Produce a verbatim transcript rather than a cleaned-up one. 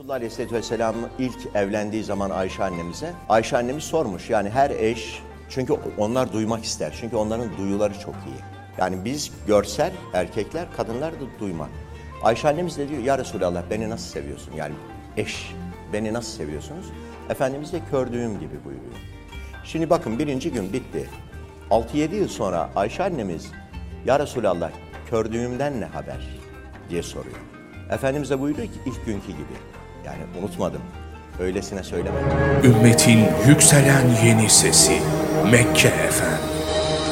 Resulullah Aleyhisselatü Vesselam ilk evlendiği zaman Ayşe annemize, Ayşe annemiz sormuş. Yani her eş, çünkü onlar duymak ister. Çünkü onların duyuları çok iyi. Yani biz görsel, erkekler, kadınlar da duymak. Ayşe annemiz de diyor, ya Resulallah beni nasıl seviyorsun? Yani eş, beni nasıl seviyorsunuz? Efendimiz de kördüğüm gibi buyuruyor. Şimdi bakın birinci gün bitti. altı yedi yıl sonra Ayşe annemiz, ya Resulallah kördüğümden ne haber diye soruyor. Efendimiz de buyuruyor ki ilk günkü gibi. Yani unutmadım. Öylesine söylemedim. Ümmetin yükselen yeni sesi Mekke Efendi.